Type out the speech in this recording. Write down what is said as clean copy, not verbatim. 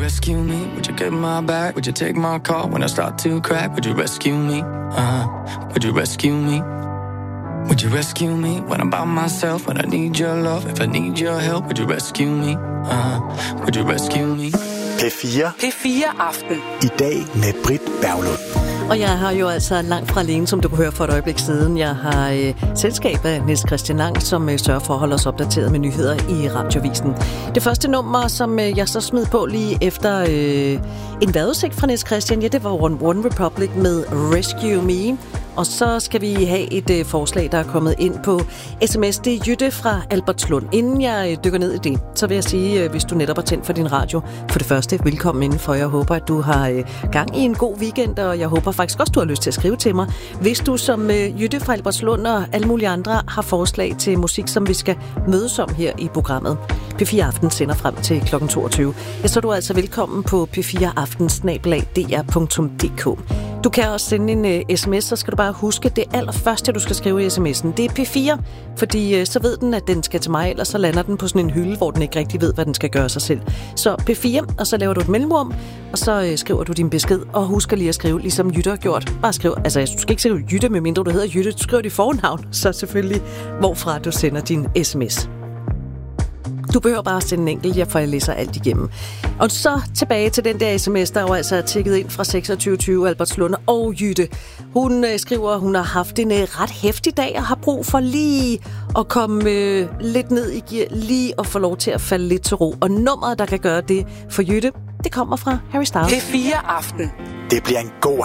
rescue me? Would you get my back? Would you take my call when I start to crack? Would you rescue me? Would you rescue me? Would you rescue me when I'm by myself? When I need your love, if I need your help, would you rescue me? Would you rescue me? P4 Aften. I dag med Britt Berglund. Og jeg har jo altså langt fra alene, som du kunne høre for et øjeblik siden. Jeg har selskab af Niels Christian Lang, som sørger for at holde os opdateret med nyheder i Radiovisen. Det første nummer, som jeg så smed på lige efter en vejrudsigt fra Niels Christian, ja, det var One Republic med Rescue Me. Og så skal vi have et forslag, der er kommet ind på sms. Det er Jytte fra Albertslund. Inden jeg dykker ned i det, så vil jeg sige, hvis du netop har tændt for din radio, for det første, velkommen indenfor. Jeg håber, at du har gang i en god weekend, og jeg håber faktisk også, du har lyst til at skrive til mig. Hvis du som Jytte fra Albertslund og alle mulige andre har forslag til musik, som vi skal mødes om her i programmet. P4 Aften sender frem til kl. 22. Ja, så er du altså velkommen på p4aften@dr.dk. Du kan også sende en sms, så skal du bare huske, det allerførste, du skal skrive i sms'en, det er P4, fordi så ved den, at den skal til mig, ellers så lander den på sådan en hylde, hvor den ikke rigtig ved, hvad den skal gøre sig selv. Så P4, og så laver du et mellemrum, og så skriver du din besked, og husk lige at skrive, ligesom Jytte har gjort. Bare skriv, altså du skal ikke skrive Jytte, medmindre du hedder Jytte, du skriver dit fornavn, så selvfølgelig, hvorfra du sender din sms. Du behøver bare at sende en enkelt, for jeg læser alt igennem. Og så tilbage til den der sms, der jo altså er tækket ind fra 2620 Albertslund og Jytte. Hun skriver, at hun har haft en ret heftig dag og har brug for lige at komme lidt ned i gear, lige at få lov til at falde lidt til ro. Og nummeret, der kan gøre det for Jytte, det kommer fra Harry Styles. P4 Aften. Det bliver en god